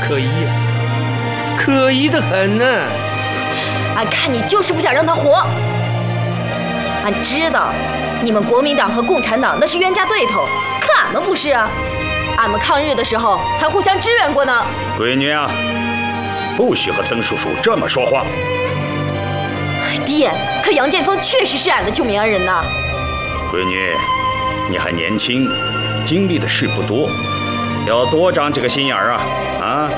可疑呀，可疑得很呢。 俺看你就是不想让他活。俺知道，你们国民党和共产党那是冤家对头，可俺们不是啊。俺们抗日的时候还互相支援过呢。 闺女啊，不许和曾叔叔这么说话。 爹，可杨建锋确实是俺的救命恩人呐。 闺女，你还年轻，经历的事不多，要多长这个心眼儿啊！啊！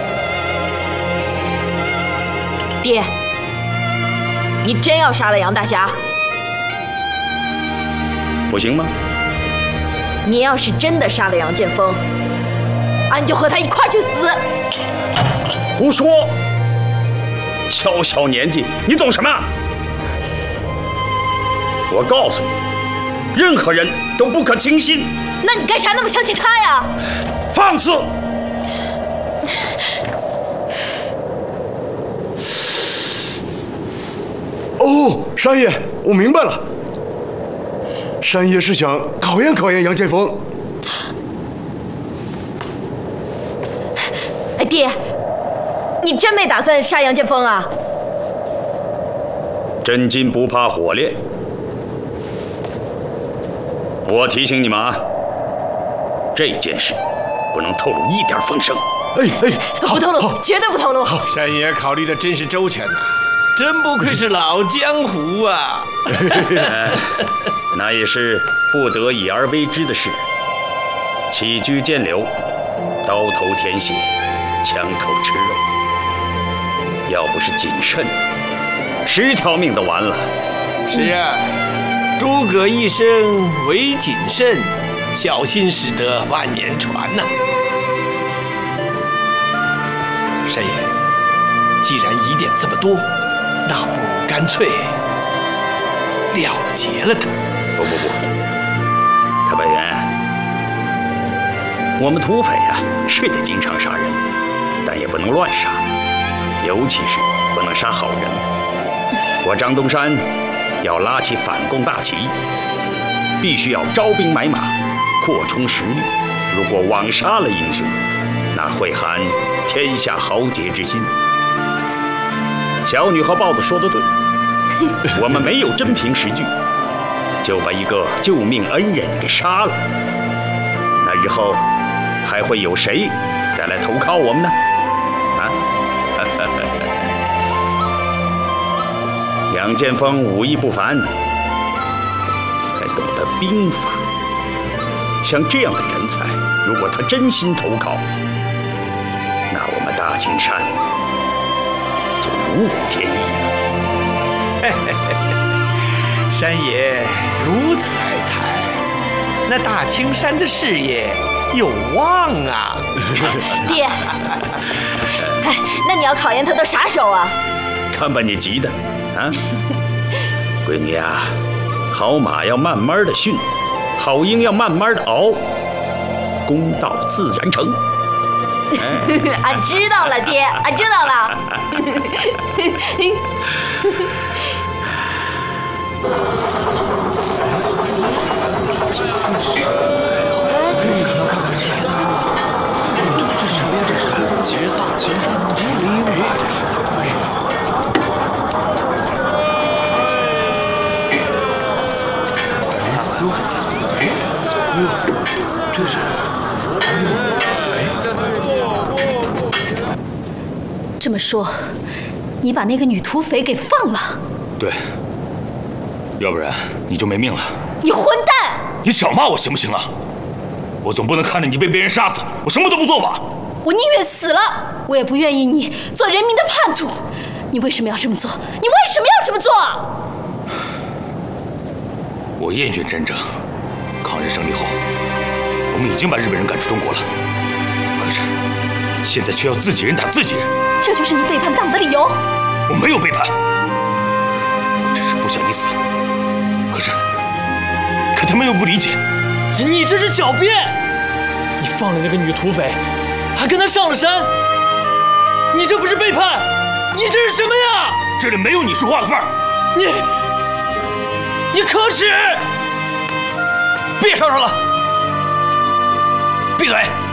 爹，你真要杀了杨大侠？ 不行吗？ 你要是真的杀了杨建锋，俺就和他一块去死。 胡说！小小年纪，你懂什么？我告诉你，任何人都不可轻信。 那你干啥那么相信他呀？ 放肆！ 哦，山爷，我明白了。山爷是想考验考验杨建锋。 哎，爹，你真没打算杀杨建锋啊？ 真金不怕火炼。我提醒你们啊，这件事不能透露一点风声。 不透露，绝对不透露。 山爷考虑的真是周全呐，真不愧是老江湖啊！ 那也是不得已而为之的事。起居间流，刀头舔血，枪口吃肉。要不是谨慎，10条命都完了。 是啊，诸葛一生唯谨慎，小心驶得万年船呐。山爷，既然疑点这么多，那不如干脆了结了他。 不，特派员，我们土匪啊是得经常杀人，但也不能乱杀，尤其是不能杀好人。我张东山要拉起反共大旗，必须要招兵买马，扩充实力。如果枉杀了英雄，那会寒天下豪杰之心。小女和豹子说得对，我们没有真凭实据，就把一个救命恩人给杀了，那日后还会有谁再来投靠我们呢？啊！杨建锋武艺不凡，还懂得兵法。像这样的人才，如果他真心投靠，那我们大青山就如虎添翼了。 山爷如此爱才，那大青山的事业有望啊！ 爹，那你要考验他到啥时候啊？ 看把你急的啊！闺女啊，好马要慢慢的驯，好鹰要慢慢的熬，公道自然成。 俺知道了，爹，俺知道了。这么说，你把那个女土匪给放了？ 对，要不然你就没命了。 你混蛋！ 你少骂我行不行啊？我总不能看着你被别人杀死，我什么都不做吧？ 我宁愿死了，我也不愿意你做人民的叛徒。你为什么要这么做？你为什么要这么做？ 我厌倦战争，抗日胜利后，我们已经把日本人赶出中国了，可是现在却要自己人打自己人。 这就是你背叛党的理由？ 我没有背叛，我只是不想你死。可他们又不理解。 你这是狡辩！你放了那个女土匪，还跟她上了山，你这不是背叛？你这是什么呀？ 这里没有你说话的份儿。 你可耻！ 别吵吵了，闭嘴！